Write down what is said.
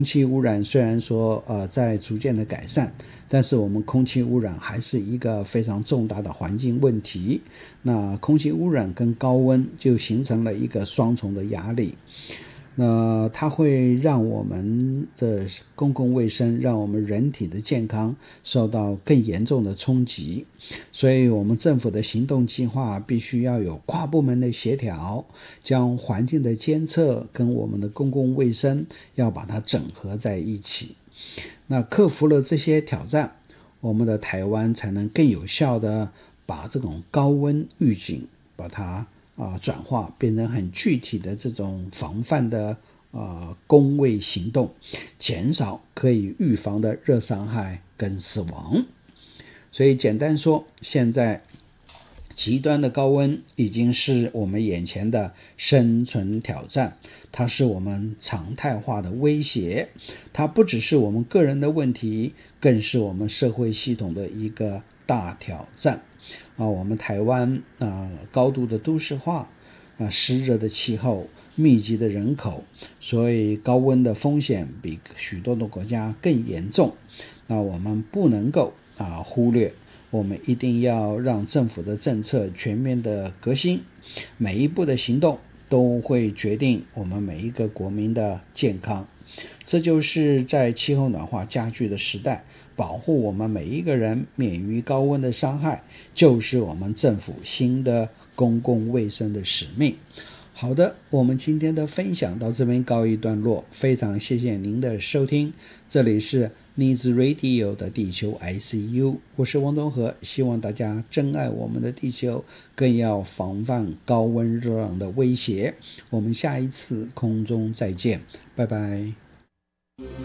空气污染虽然说在逐渐的改善，但是我们空气污染还是一个非常重大的环境问题。那空气污染跟高温就形成了一个双重的压力。那它会让我们的公共卫生，让我们人体的健康受到更严重的冲击，所以我们政府的行动计划必须要有跨部门的协调，将环境的监测跟我们的公共卫生要把它整合在一起。那克服了这些挑战，我们的台湾才能更有效的把这种高温预警把它转化变成很具体的这种防范的公卫行动，减少可以预防的热伤害跟死亡。所以简单说，现在极端的高温已经是我们眼前的生存挑战，它是我们常态化的威胁，它不只是我们个人的问题，更是我们社会系统的一个大挑战。我们台湾高度的都市化，湿热的气候，密集的人口，所以高温的风险比许多的国家更严重。那我们不能够忽略，我们一定要让政府的政策全面的革新，每一步的行动都会决定我们每一个国民的健康。这就是在气候暖化加剧的时代，保护我们每一个人免于高温的伤害，就是我们政府新的公共卫生的使命。好的，我们今天的分享到这边告一段落，非常谢谢您的收听，这里是Needs Radio 的地球 ICU， 我是王东和，希望大家珍爱我们的地球，更要防范高温热浪的威胁。我们下一次空中再见，拜拜。